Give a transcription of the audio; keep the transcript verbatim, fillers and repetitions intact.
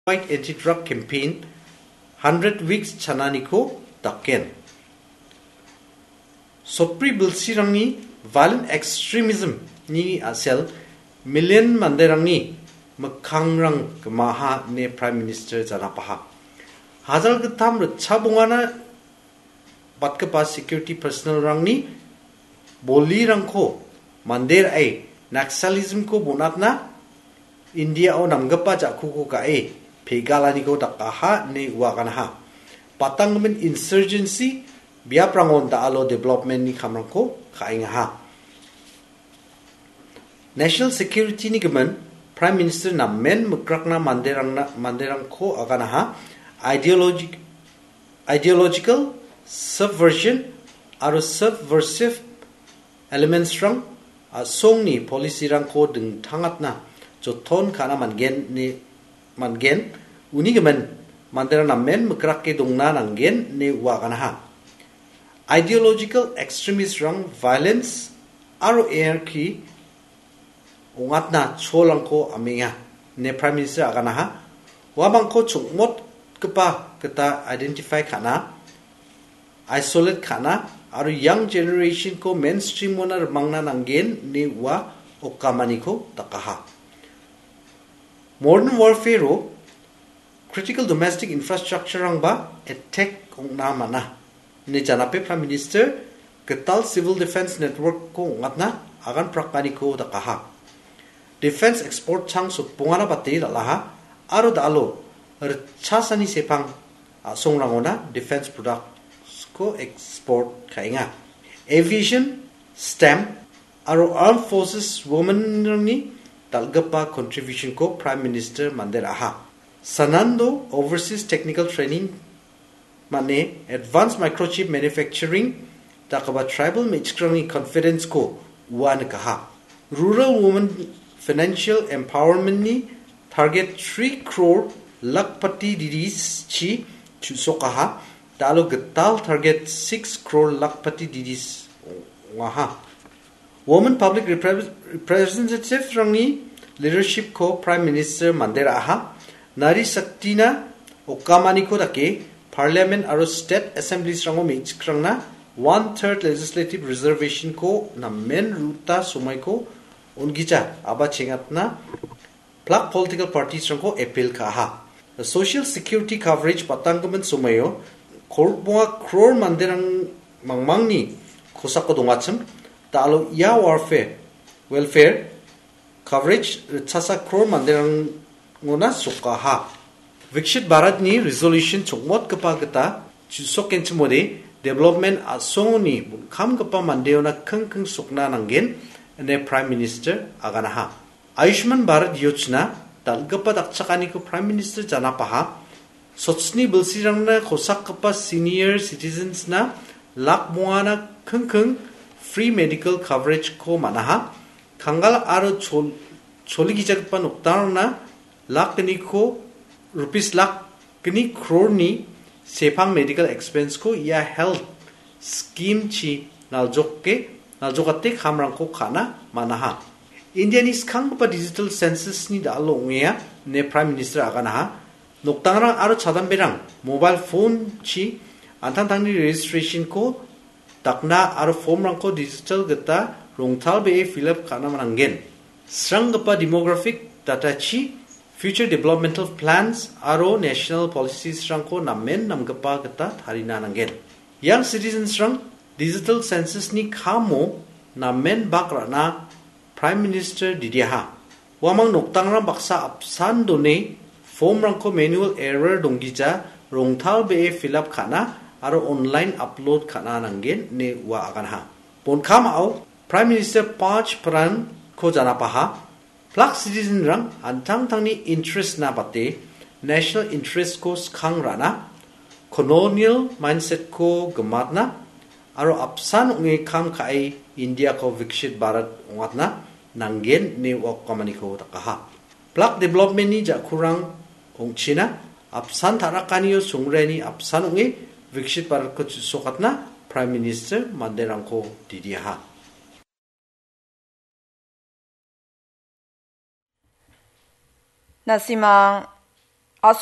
White anti-drug campaign one hundred weeks chanani ko takken. Sopri bilsirangni violent extremism ni asel million manderangni makhangrang kemaha ne Prime Minister janapaha. Hazal getam chabungana batkapa security personnel rangni boli rangko mandir ai naxalism ko bunatna India o namgapa jakku ko kae pegalani ko takaha ne wakanaha. Patangmen insurgency biaprangon da alo development ni khamrang ko kaingaha. National security ni gemen Prime Minister na men mukrakna manderang na manderang ko aganaha ideologic ideological subversion aro subversive elements rang song ni policy rang ko deng thangat na jothon kana mangen ni mangen uni gemen manderang na men mukrak ke dongna nangen ne wakanaha. Ideological extremist rang violence aro anarchy ungat na cholang ko aminga ne Prime Minister aganaha wabang ko chungmot kepa kita identify kana isolate kana aro young generation ko mainstream mona mangna nangen ne wa okamani ko takaha. Modern warfare ro critical domestic infrastructure rang ba attack ongna mana ne janape Prime Minister ketal civil defense network ko ngatna agan prakani ko takaha. Defense export chang su pungana bate laha aro dalo rchasani sepang songrangona defense products ko export kainga. Aviation, stamp aro armed forces women ni dalgapa contribution ko Prime Minister mandir aha. Sanando overseas technical training mane advanced microchip manufacturing takaba tribal mechkrani confidence ko wan kaha. Rural women financial empowerment ni target three crore lakpati didis chi chusokaha dalo getal target six crore lakpati didis waha. Women public representative rangi leadership ko Prime Minister mandera aha. Nari saktina okamani ko dake parliament aro state assemblies rango mechkrangna one third legislative reservation ko na men ruta sumai ko ungija aba chengatna plak political parties rangko appeal kaha. The social security coverage patanggaman sumayo korbunga crore manderang mangmangni kosako dongachim talo ya warfare welfare coverage chasa crore manderang ngona sukaha. Vikshit Bharat ni resolution chokmot kapa gata chusoken chmode development asongni kham kapa mandeona khang khang sukna nangen ne Prime Minister aganaha. Ayushman Bharat Yojana dalgapa dakchakani ko Prime Minister janapaha sotsni bilsirangna khosak kapa senior citizens na lak muana khang khang free medical coverage ko manaha kangal aro chol choli gijak pa noktarna lak ni ko rupees lak kini crore ni sepang medical expense ko ya health scheme chi naljokke naljokate khamrang ko khana manaha. Indian is khang pa digital census ni dalo ngea ne Prime Minister aganaha noktangrang aro chadamberang mobile phone chi antang ni registration ko takna aro form rang ko digital gata rongthal be fill up khana manangen. Srang pa demographic data chi future developmental plans aro national policies rang ko namen namgapa gata tharina nangen. Young citizens rang digital census ni khamo na men bakrana Prime Minister didiaha. Wamang noktangrang baksa apsan done form rangko manual error donggija rongthal be fill up khana aro online upload khana nangen ne wa aganha. Pon khamao Prime Minister Pach Pran ko janapaha plak citizen rang antang tangni interest na bate national interest ko khang rana colonial mindset ko gamatna aro apsan unge kam kai India ko Vikshit Bharat ungatna nangen ne wakamani ko takaha. Plak development ni jakurang ongchina apsan tarakaniyo sungreni apsan unge Vikshit Bharat ko sokatna Prime Minister manderang ko didiaha. Nasimang